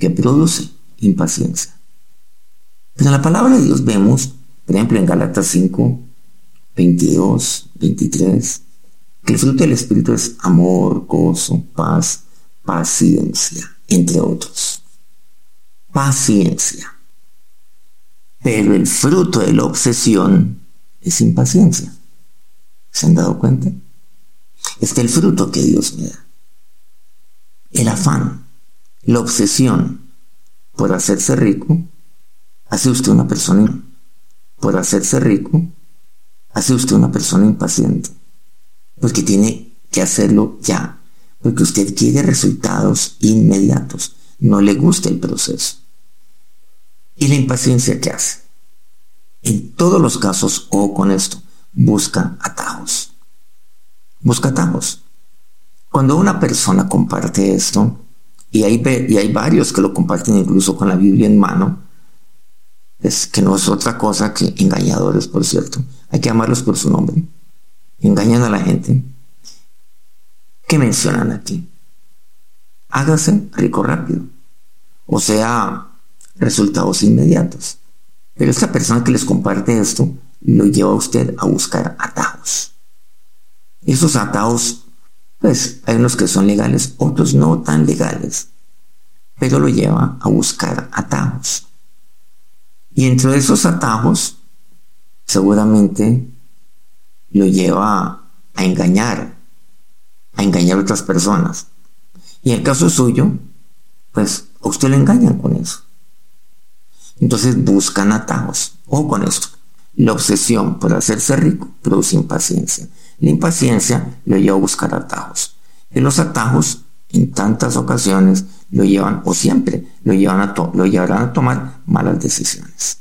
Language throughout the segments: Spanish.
que produce impaciencia. Pero en la palabra de Dios vemos, por ejemplo, en Gálatas 5, 22, 23, que el fruto del Espíritu es amor, gozo, paz, paciencia, entre otros. Paciencia. Pero el fruto de la obsesión es impaciencia. ¿Se han dado cuenta? Este es el fruto que Dios me da. El afán, la obsesión por hacerse rico, hace usted una persona. Por hacerse rico, hace usted una persona impaciente. Porque tiene que hacerlo ya. Porque usted quiere resultados inmediatos. No le gusta el proceso. ¿Y la impaciencia qué hace? En todos los casos, ojo con esto, busca atajos. Busca atajos. Cuando una persona comparte esto, y hay varios que lo comparten incluso con la Biblia en mano, es que no es otra cosa que engañadores, por cierto. Hay que llamarlos por su nombre. Engañan a la gente. ¿Qué mencionan aquí? Hágase rico rápido. O sea, resultados inmediatos. Pero esta persona que les comparte esto lo lleva a usted a buscar atajos. Esos atajos, pues hay unos que son legales, otros no tan legales, pero lo lleva a buscar atajos. Y entre esos atajos, seguramente lo lleva a engañar a otras personas. Y en el caso suyo, pues a usted le engañan con eso. Entonces buscan atajos. Ojo con esto. La obsesión por hacerse rico produce impaciencia. La impaciencia lo lleva a buscar atajos. Y los atajos, en tantas ocasiones, lo llevan, o siempre, lo llevarán a tomar malas decisiones.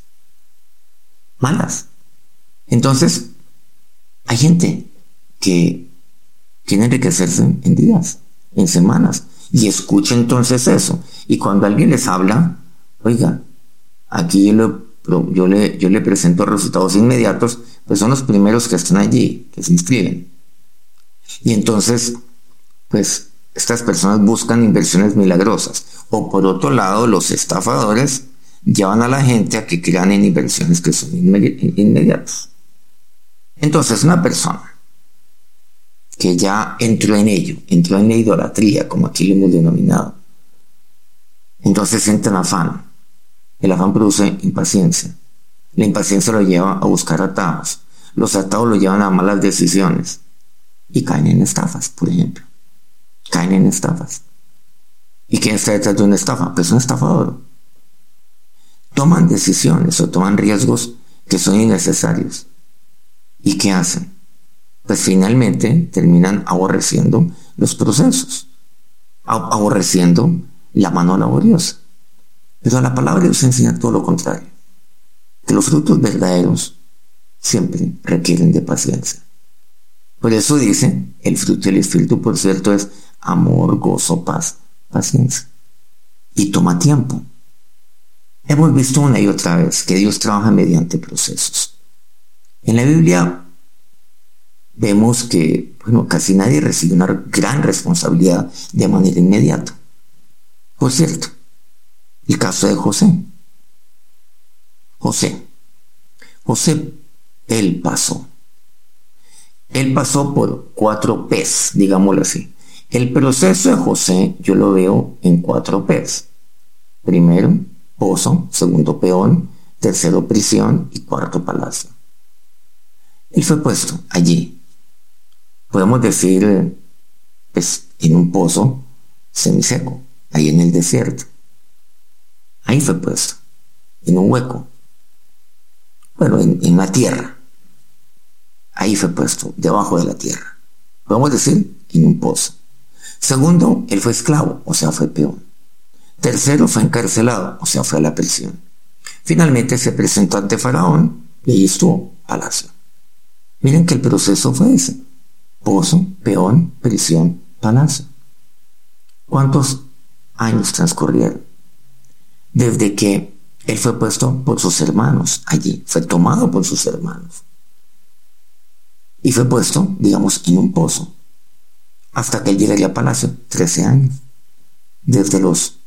Malas. Entonces, hay gente que quiere enriquecerse en días, en semanas, y escucha entonces eso. Y cuando alguien les habla, oiga, aquí yo le presento resultados inmediatos, pues son los primeros que están allí, que se inscriben. Y entonces, pues, estas personas buscan inversiones milagrosas. O por otro lado, los estafadores llevan a la gente a que crean en inversiones que son inmediatas. Entonces, una persona que ya entró en la idolatría, como aquí lo hemos denominado, entonces entra en afán. El afán produce impaciencia. La impaciencia lo lleva a buscar atajos. Los atajos lo llevan a malas decisiones. Y caen en estafas, por ejemplo. Caen en estafas. ¿Y quién está detrás de una estafa? Pues un estafador. Toman decisiones o toman riesgos que son innecesarios. ¿Y qué hacen? Pues finalmente terminan aborreciendo los procesos. Aborreciendo la mano laboriosa. Pero la palabra de Dios enseña todo lo contrario. Que los frutos verdaderos siempre requieren de paciencia. Por eso dice, el fruto del Espíritu, por cierto, es amor, gozo, paz, paciencia. Y toma tiempo. Hemos visto una y otra vez que Dios trabaja mediante procesos. En la Biblia vemos que, casi nadie recibe una gran responsabilidad de manera inmediata. Por cierto, el caso de José. José, él pasó por 4 P's, digámoslo así. El proceso de José yo lo veo en 4 P's. Primero, pozo. Segundo, peón. Tercero, prisión. Y cuarto, palacio. Él fue puesto allí. Podemos decir, pues, en un pozo semiseco, ahí en el desierto. Ahí fue puesto, en un hueco. Bueno, en la tierra. Ahí fue puesto, debajo de la tierra. Podemos decir, en un pozo. Segundo, él fue esclavo, o sea, fue peón. Tercero, fue encarcelado, o sea, fue a la prisión. Finalmente se presentó ante Faraón y ahí estuvo, palacio. Miren que el proceso fue ese. Pozo, peón, prisión, palacio. ¿Cuántos años transcurrieron? Desde que él fue puesto por sus hermanos allí, fue tomado por sus hermanos. Y fue puesto, digamos, en un pozo. Hasta que él llegaría al palacio, 13 años. Desde los